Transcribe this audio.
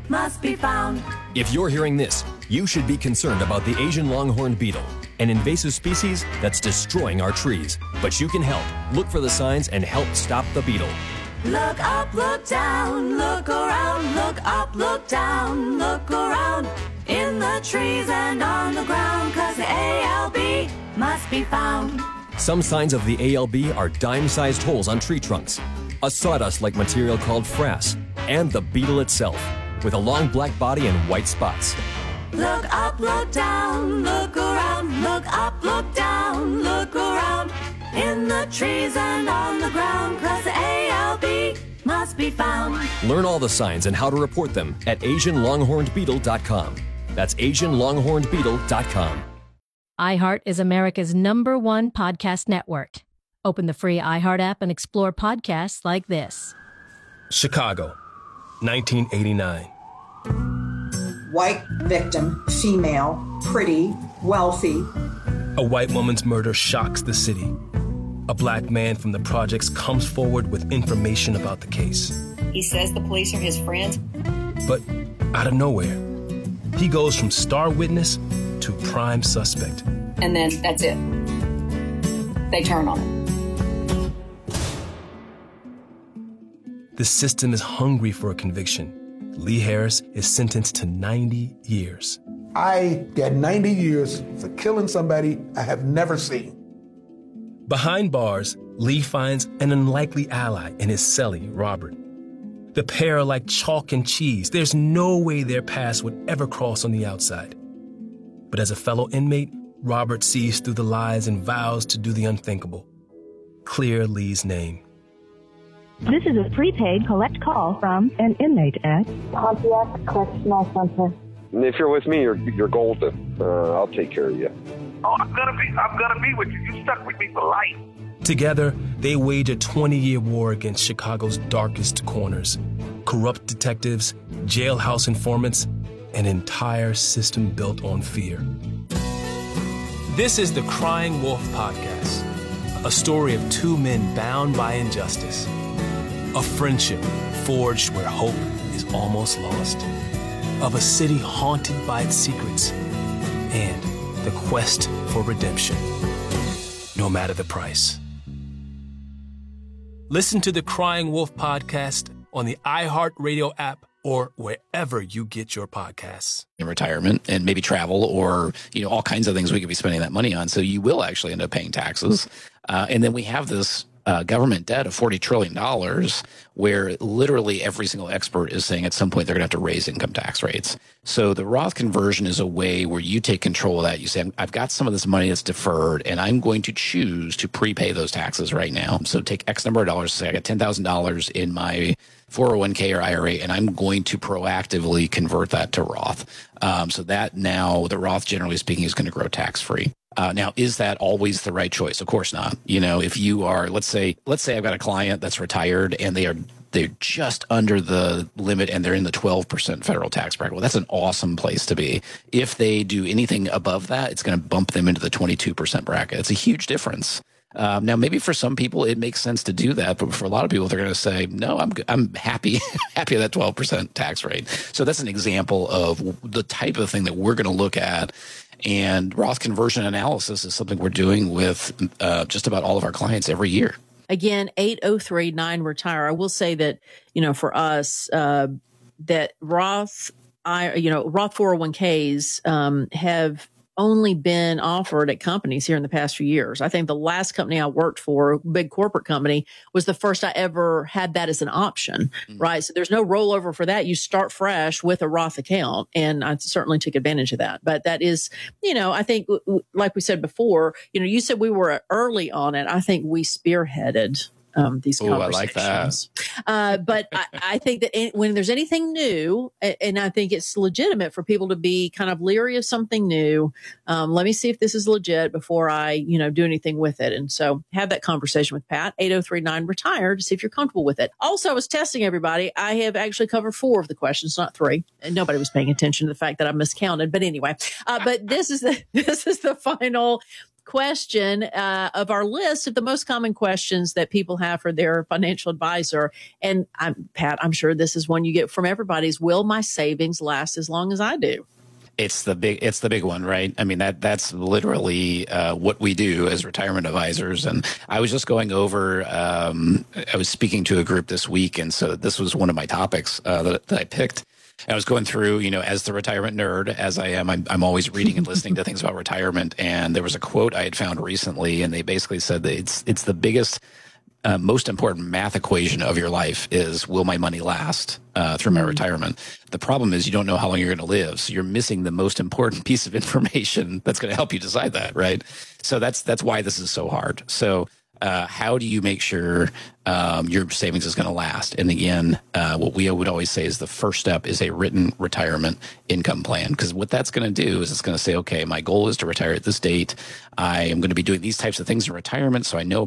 must be found. If you're hearing this, you should be concerned about the Asian longhorn beetle, an invasive species that's destroying our trees. But you can help. Look for the signs and help stop the beetle. Look up, look down, look around, look up, look down, look around, in the trees and on the ground, 'cause the ALB must be found. Some signs of the ALB are dime-sized holes on tree trunks, a sawdust-like material called frass, and the beetle itself, with a long black body and white spots. Look up, look down, look around, look up, look down, look around, in the trees and on the ground, 'cause the ALB must be found. Learn all the signs and how to report them at AsianLonghornedBeetle.com. That's AsianLonghornedBeetle.com. iHeart is America's #1 podcast network. Open the free iHeart app and explore podcasts like this. Chicago, 1989. White victim, female, pretty, wealthy. A white woman's murder shocks the city. A black man from the projects comes forward with information about the case. He says the police are his friends. But out of nowhere, he goes from star witness to prime suspect. And then that's it. They turn on him. The system is hungry for a conviction. Lee Harris is sentenced to 90 years. I get 90 years for killing somebody I have never seen. Behind bars, Lee finds an unlikely ally in his cellie, Robert. The pair are like chalk and cheese. There's no way their paths would ever cross on the outside. But as a fellow inmate, Robert sees through the lies and vows to do the unthinkable. Clear Lee's name. This is a prepaid collect call from an inmate at Pontiac Correctional Center. If you're with me, you're golden. I'll take care of you. Oh, I'm gonna be with you. You stuck with me for life. Together, they wage a 20-year war against Chicago's darkest corners. Corrupt detectives, jailhouse informants, an entire system built on fear. This is the Crying Wolf Podcast, a story of two men bound by injustice. A friendship forged where hope is almost lost. Of a city haunted by its secrets. And the quest for redemption, no matter the price. Listen to the Crying Wolf Podcast on the iHeartRadio app or wherever you get your podcasts. In retirement and maybe travel or, all kinds of things we could be spending that money on. So you will actually end up paying taxes. And then we have this government debt of $40 trillion where literally every single expert is saying at some point they're going to have to raise income tax rates. So the Roth conversion is a way where you take control of that. You say, I've got some of this money that's deferred and I'm going to choose to prepay those taxes right now. So take X number of dollars, say I got $10,000 in my 401k or IRA, and I'm going to proactively convert that to Roth. So that now the Roth, generally speaking, is going to grow tax-free. Now, is that always the right choice? Of course not. If you are, let's say I've got a client that's retired and they're just under the limit and they're in the 12% federal tax bracket. Well, that's an awesome place to be. If they do anything above that, it's going to bump them into the 22% bracket. It's a huge difference. Now, maybe for some people it makes sense to do that, but for a lot of people, they're going to say, "No, I'm happy at that 12% tax rate." So that's an example of the type of thing that we're going to look at. And Roth conversion analysis is something we're doing with just about all of our clients every year. Again, 803-9-RETIRE. I will say that, for us, that Roth 401ks have only been offered at companies here in the past few years. I think the last company I worked for, a big corporate company, was the first I ever had that as an option, right? So there's no rollover for that. You start fresh with a Roth account, and I certainly took advantage of that. But that is, I think, like we said before, you said we were early on it. I think we spearheaded these conversations. I like that. But I think that when there's anything new, and I think it's legitimate for people to be kind of leery of something new, let me see if this is legit before I, do anything with it. And so have that conversation with Pat, 803-9-RETIRE, to see if you're comfortable with it. Also, I was testing everybody. I have actually covered 4 of the questions, not 3. And nobody was paying attention to the fact that I miscounted. But anyway, but this is the final question of our list of the most common questions that people have for their financial advisor. And Pat, I'm sure this is one you get from everybody is, will my savings last as long as I do? It's the big one, right? I mean, that's literally what we do as retirement advisors. And I was just going over, I was speaking to a group this week. And so this was one of my topics that I picked. I was going through, as the retirement nerd, as I am, I'm always reading and listening to things about retirement. And there was a quote I had found recently, and they basically said that it's the biggest, most important math equation of your life is, will my money last through my retirement? The problem is you don't know how long you're going to live. So you're missing the most important piece of information that's going to help you decide that, right? So that's why this is so hard. So how do you make sure your savings is going to last? And again, what we would always say is the first step is a written retirement income plan, because what that's going to do is it's going to say, okay, my goal is to retire at this date. I am going to be doing these types of things in retirement, so I know